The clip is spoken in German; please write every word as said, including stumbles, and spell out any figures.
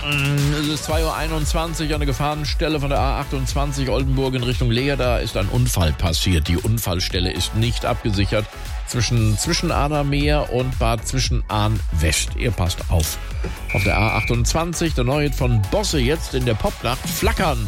Es ist zwei Uhr einundzwanzig an der Gefahrenstelle von der A achtundzwanzig Oldenburg in Richtung Leer. Da ist ein Unfall passiert. Die Unfallstelle ist nicht abgesichert zwischen Zwischenahner-Meer und Bad Zwischenahn-West. Ihr passt auf. Auf der A achtundzwanzig, der neue von Bosse jetzt in der Popnacht, Flackern.